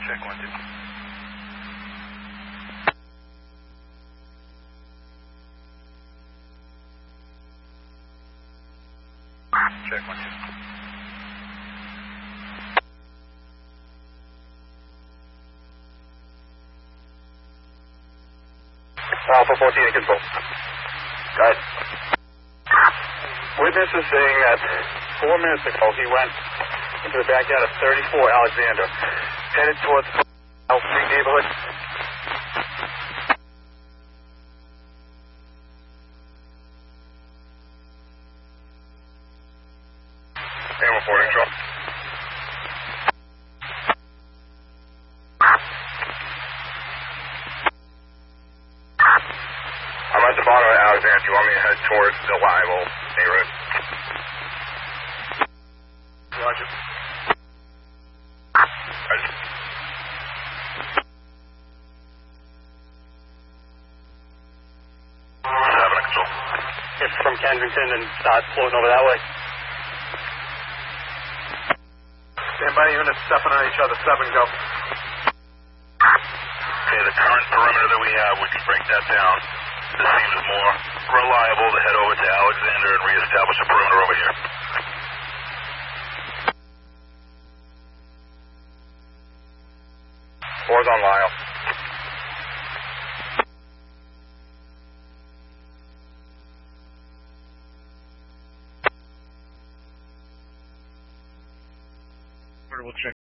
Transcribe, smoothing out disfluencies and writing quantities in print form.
Check 1, 2. Check 1, 2. Alpha 14 in control. Guys. Witness is saying that 4 minutes ago he went into the backyard of 34 Alexander, headed towards Elm Street neighborhood. And reporting, Sean. I'm at the bottom of Alexander. Do you want me to head towards the Lionel neighborhood? Roger. Roger. 7 control. It's from Kensington and starts floating over that way. Stand by units stepping on each other. 7 go. Okay, the current perimeter that we have, we can break that down. This seems more reliable to head over to Alexander and reestablish a perimeter over here. Four's on Lyle. We'll check